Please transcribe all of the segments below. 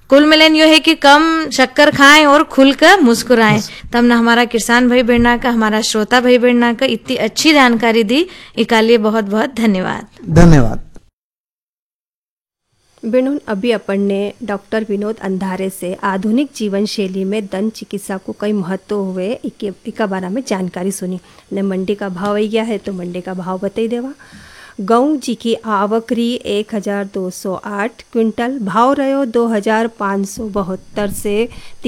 कुल मिलन यो है कि कम शक्कर खाएं और खुलकर मुस्कुराएं। तब न हमारा किसान भाई बहना का, हमारा श्रोता भाई बहना का इतनी अच्छी जानकारी दी, इसके लिए बहुत बहुत धन्यवाद। धन्यवाद। बिनुन अभी अपन ने डॉक्टर विनोद अंधारे से आधुनिक जीवन शैली में दंत चिकित्सा को कई महत्व हुए इका बारे में जानकारी सुनी ने। मंडी का भाव आई गया है तो मंडी का भाव बताई देवा। गेहूँ जी की आवकरी 1208 क्विंटल, भाव रहो 2572 से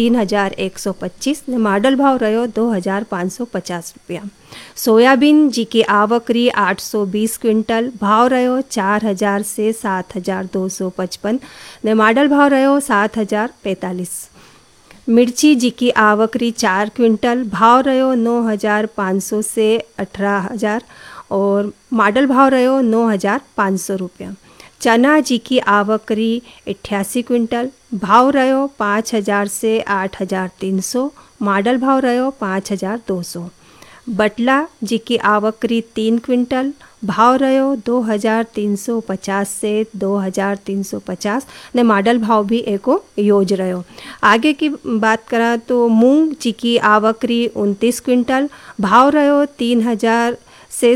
3125 ने। मॉडल भाव रहो 2550 रुपया। सोयाबीन जी की आवकरी 820 क्विंटल, भाव रहो 4000 से 7255 ने। मॉडल भाव रहो 7045। मिर्ची जी की आवकरी 4 क्विंटल, भाव रहो 9500 से 18000 और मॉडल भाव रहो 9500 रुपया। चना जी की आवकरी 88 क्विंटल, भाव रहो 5000 से 8300, मॉडल भाव रहो 5200। बटला जी की आवकरी 3 क्विंटल, भाव रहो 2350 से 2350 ने। मॉडल भाव भी एको योज रहो। आगे की बात करा तो मूंग जी की आवकरी 29 क्विंटल, भाव रहो 3000 से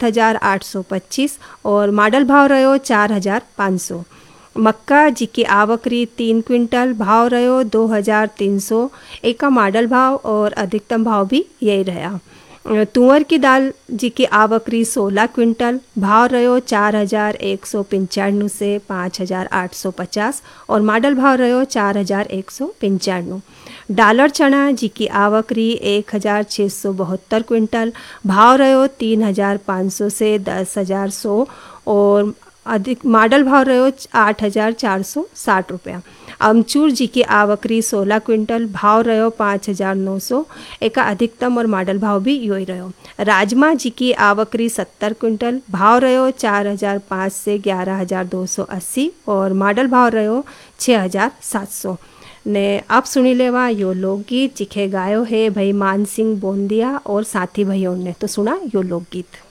7825 और मॉडल भाव रहो 4500। मक्का जी की आवकरी 3 क्विंटल, भाव रहो 2300, एक का मॉडल भाव और अधिकतम भाव भी यही रहा। तुअर की दाल जी की आवकरी 16 क्विंटल, भाव रहो 4195 से 5850 और मॉडल भाव रहो 4195। डालर चना जी की आवकरी 1672 क्विंटल, भाव रहो 3500 से 10100 और अधिक मॉडल भाव रहो 8460 रुपया। अमचूर जी की आवकरी 16 क्विंटल, भाव रहो 5900, एक अधिकतम और मॉडल भाव भी यो ही रहो। राजमा जी की आवकरी 70 क्विंटल, भाव रहो 4005 से 11280 और मॉडल भाव रहो 6700 ने। अब सुनी लेवा यो लोकगीत जिखे गायो है भाई मान सिंह बोंदिया और साथी भाइयों ने। तो सुना यो लोकगीत।